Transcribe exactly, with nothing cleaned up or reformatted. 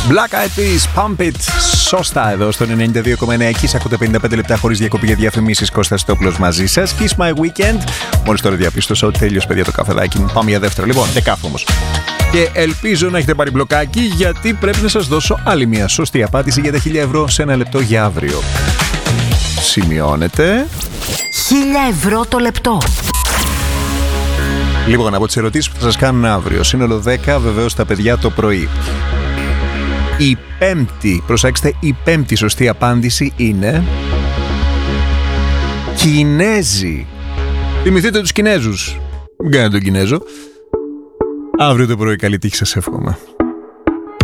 Black Eyed Peas, Pump It. Σωστά εδώ στον ενενήντα δύο κόμμα εννέα. Εκεί ακούτε πενήντα πέντε λεπτά χωρίς διακοπή για διαφημίσεις. Κώστας Τόπουλος μαζί σας. Kiss My Weekend. Μόλις τώρα διαπίστωσα ότι τέλειος, παιδιά, το καφεδάκι μου. Πάμε για δεύτερο. Λοιπόν, δεκάφ όμως. Και ελπίζω να έχετε πάρει μπλοκάκι, γιατί πρέπει να σας δώσω άλλη μια σωστή απάντηση για τα χίλια ευρώ σε ένα λεπτό για αύριο. Σημειώνετε. χίλια ευρώ το λεπτό. Λοιπόν, από τις ερωτήσεις που θα σας κάνουν αύριο. Σύνολο δέκα, βεβαίως τα παιδιά το πρωί. Η πέμπτη, προσέξτε, η πέμπτη σωστή απάντηση είναι Κινέζοι. Θυμηθείτε τους Κινέζους. Μην κάνετε τον Κινέζο. Αύριο το πρωί καλή τύχη σας εύχομαι.